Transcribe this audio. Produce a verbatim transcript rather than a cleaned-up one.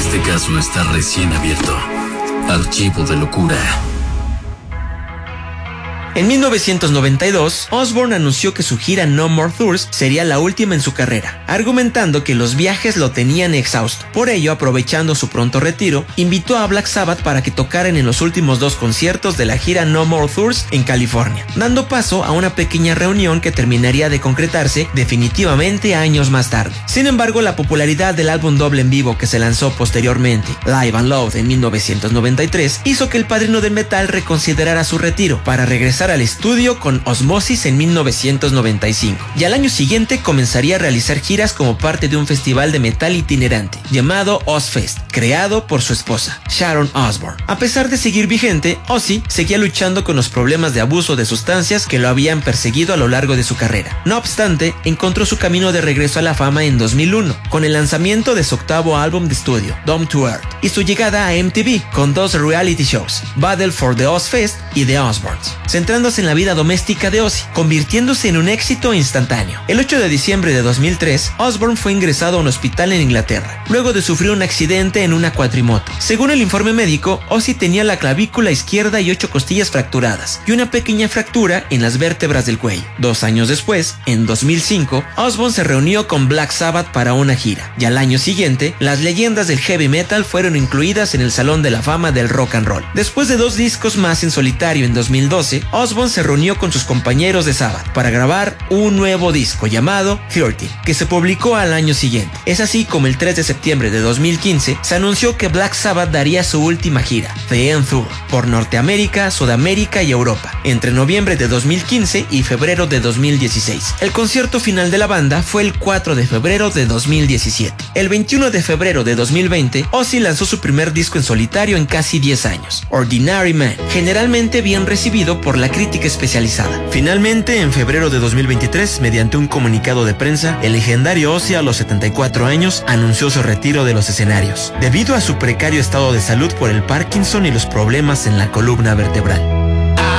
Este caso está recién abierto. Archivo de locura. En mil novecientos noventa y dos, Osbourne anunció que su gira No More Tours sería la última en su carrera, argumentando que los viajes lo tenían exhausto. Por ello, aprovechando su pronto retiro, invitó a Black Sabbath para que tocaran en los últimos dos conciertos de la gira No More Tours en California, dando paso a una pequeña reunión que terminaría de concretarse definitivamente años más tarde. Sin embargo, la popularidad del álbum doble en vivo que se lanzó posteriormente, Live and Loud en mil novecientos noventa y tres, hizo que el padrino del metal reconsiderara su retiro para regresar al estudio con Osmosis en mil novecientos noventa y cinco, y al año siguiente comenzaría a realizar giras como parte de un festival de metal itinerante llamado Ozzfest, creado por su esposa, Sharon Osbourne. A pesar de seguir vigente, Ozzy seguía luchando con los problemas de abuso de sustancias que lo habían perseguido a lo largo de su carrera. No obstante, encontró su camino de regreso a la fama en dos mil uno, con el lanzamiento de su octavo álbum de estudio, Down to Earth, y su llegada a M T V con dos reality shows, Battle for the Ozzfest y The Osbournes, centrándose en la vida doméstica de Ozzy, convirtiéndose en un éxito instantáneo. El ocho de diciembre de dos mil tres, Osbourne fue ingresado a un hospital en Inglaterra, luego de sufrir un accidente en una cuatrimoto. Según el informe médico, Ozzy tenía la clavícula izquierda y ocho costillas fracturadas, y una pequeña fractura en las vértebras del cuello. Dos años después, en dos mil cinco, Osbourne se reunió con Black Sabbath para una gira, y al año siguiente, las leyendas del heavy metal fueron incluidas en el Salón de la Fama del Rock and Roll. Después de dos discos más en solitario en dos mil doce, Osbourne se reunió con sus compañeros de Sabbath para grabar un nuevo disco llamado trece, que se publicó al año siguiente. Es así como el tres de septiembre de dos mil quince se anunció que Black Sabbath daría su última gira, The End Tour, por Norteamérica, Sudamérica y Europa, entre noviembre de dos mil quince y febrero de dos mil dieciséis. El concierto final de la banda fue el cuatro de febrero de dos mil diecisiete. El veintiuno de febrero de dos mil veinte, Ozzy lanzó su primer disco en solitario en casi diez años, Ordinary Man, generalmente bien recibido por la crítica especializada. Finalmente, en febrero de dos mil veintitrés, mediante un comunicado de prensa, el legendario Ozzy a los setenta y cuatro años anunció su retiro de los escenarios, debido a su precario estado de salud por el Parkinson y los problemas en la columna vertebral.